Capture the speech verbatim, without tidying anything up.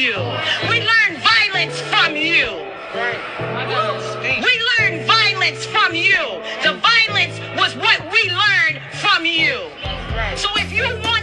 you. We learn violence from you. We learn violence from you. The violence was what we learned from you. So if you want